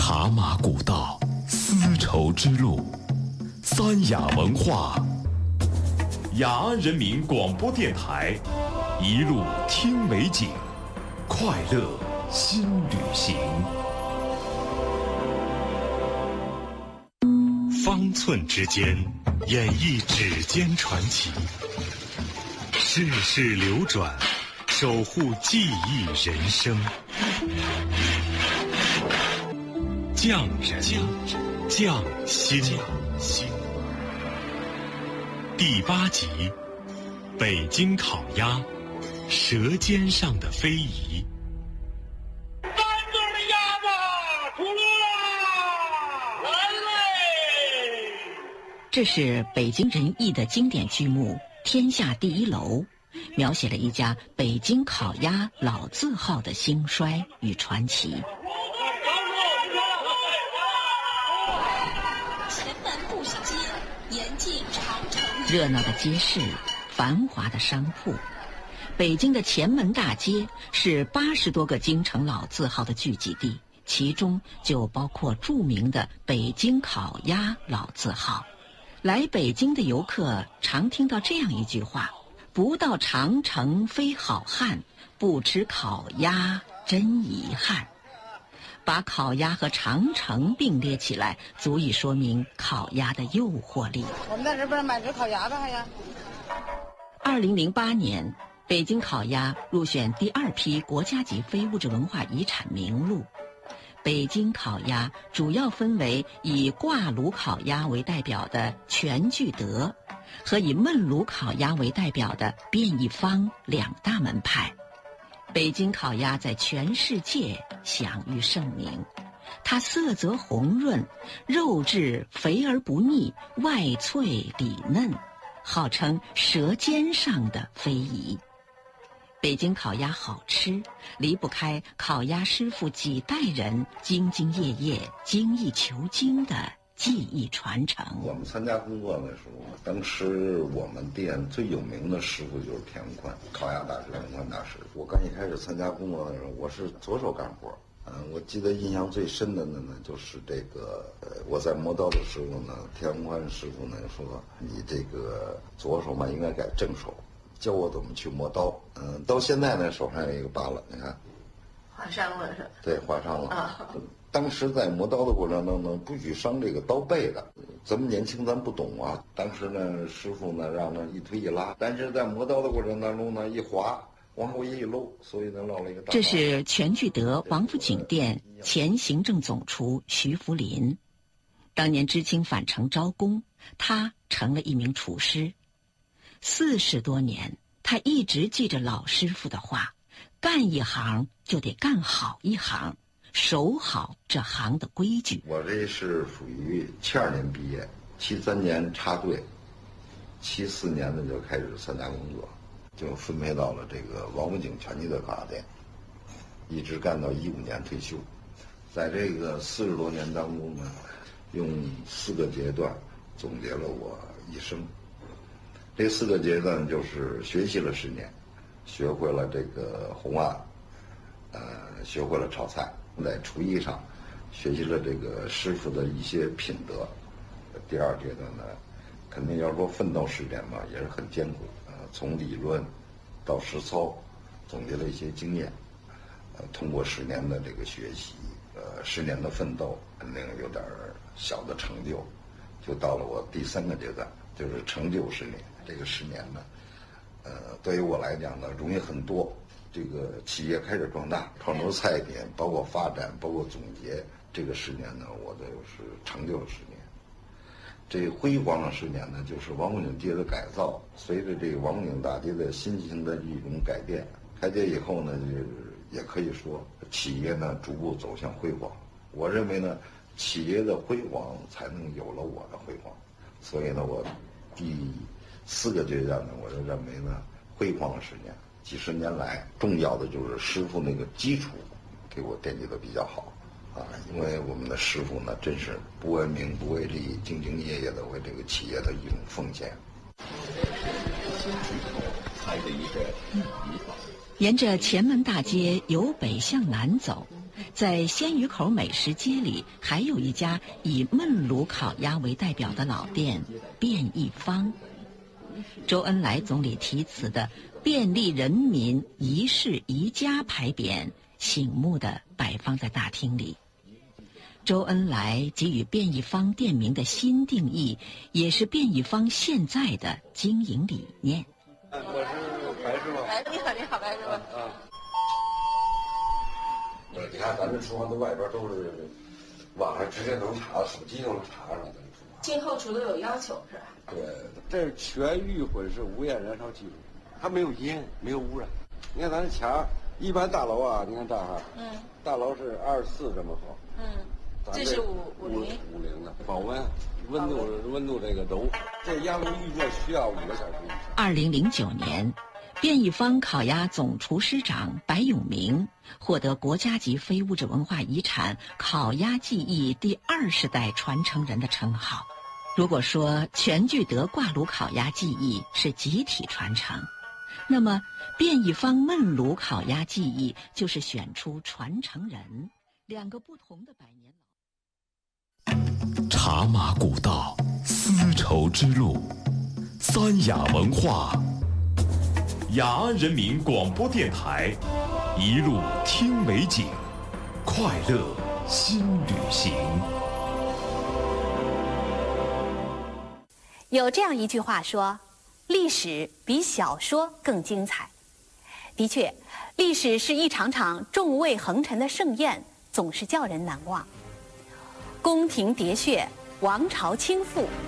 茶马古道，丝绸之路，三雅文化，雅安人民广播电台，一路听美景，快乐新旅行。方寸之间，演绎指尖传奇，世事流转，守护记忆人生。匠人匠心。第8集，北京烤鸭，舌尖上的非遗。 3对的鸭子出炉啦！来嘞！ 这是北京人艺的经典剧目《天下第一楼》，描写了一家北京烤鸭老字号的兴衰与传奇。热闹的街市，繁华的商铺，北京的前门大街是80多个京城老字号的聚集地，其中就包括著名的北京烤鸭老字号。来北京的游客常听到这样一句话：不到长城非好汉，不吃烤鸭真遗憾。把烤鸭和长城并列起来，足以说明烤鸭的诱惑力。 我们在这边买只烤鸭吧，还呀。 2008年，北京烤鸭入选第2批国家级非物质文化遗产名录。北京烤鸭主要分为以挂炉烤鸭为代表的全聚德和以焖炉烤鸭为代表的变一方2大门派。北京烤鸭在全世界享誉盛名，它色泽红润，肉质肥而不腻，外脆里嫩，号称舌尖上的非遗。北京烤鸭好吃，离不开烤鸭师傅几代人兢兢业业、精益求精的技艺传承。 我们参加工作的时候，当时我们店最有名的师傅就是田文宽，烤鸭大师田文宽大师。我刚一开始参加工作的时候，我是左手干活。我记得印象最深的呢，就是这个我在磨刀的时候呢，田文宽师傅呢说，你这个左手嘛应该改正手，教我怎么去磨刀。到现在呢手上有一个疤了，你看， 划伤了是吧？ 对，划伤了啊。 当时在磨刀的过程当中，不许伤这个刀背的。咱们年轻，咱不懂啊。当时呢，师傅呢让他一推一拉，但是在磨刀的过程当中呢，一滑往后一搂，所以呢落了一个大。 这是全聚德王府井店前行政总厨徐福林，当年知青返城招工，他成了一名厨师。40多年，他一直记着老师傅的话：干一行就得干好一行。守好这行的规矩。 我这是属于72年毕业，73年插队，74年呢就开始参加工作，就分配到了这个王府井全聚德烤鸭店，一直干到15年退休。在这个40多年当中呢，用4个阶段总结了我一生。这4个阶段就是学习了10年，学会了这个红案，学会了炒菜。在厨艺上学习了这个师傅的一些品德。第2阶段呢，肯定要说奋斗10年嘛，也是很艰苦。从理论到实操，总结了一些经验。通过10年的这个学习，10年的奋斗，肯定有点小的成就。就到了我第3个阶段，就是成就10年。这个10年呢，对于我来讲呢，容易很多。这个企业开始壮大，创出菜品，包括发展，包括总结。这个10年呢，我就是成就了10年。这辉煌的10年呢，就是王府井街的改造。随着这个王府井大街的新型的一种改变，开街以后呢，就是也可以说企业呢逐步走向辉煌。我认为呢，企业的辉煌才能有了我的辉煌。所以呢，我第4个阶段呢，我就认为呢，辉煌了10年。几十年来，重要的就是师傅那个基础，给我奠基的比较好，因为我们的师傅呢，真是不为名不为利，兢兢业业的为这个企业的一种奉献。 沿着前门大街由北向南走， 在鲜鱼口美食街里，还有一家以焖炉烤鸭为代表的老店——便益坊。周恩来总理题词的“便利人民，一市一家”牌匾醒目地摆放在大厅里。周恩来给予便益坊店名的新定义，也是便益坊现在的经营理念。 我是白师傅。 你好，白师傅。 你看咱这厨房的外边都是网上直接能查，手机都能查上的。 今后除了有要求是吧？ 对，这是全预混式无烟燃烧技术，它没有烟，没有污染。你看咱这墙，一般大楼啊，你看这哈，大楼是24这么厚， 这是 50的，保温，温度这个柔，这压炉预热需要5个小时以上。 2009年，便益坊烤鸭总厨师长白永明获得国家级非物质文化遗产烤鸭技艺第20代传承人的称号。如果说全聚德挂炉烤鸭技艺是集体传承，那么便益坊焖炉烤鸭技艺就是选出传承人，2个不同的百年老。 茶马古道，丝绸之路，三雅文化，雅安人民广播电台，一路听美景，快乐新旅行。 有这样一句话说，历史比小说更精彩。的确，历史是一场场众味横陈的盛宴，总是叫人难忘。宫廷喋血，王朝倾覆，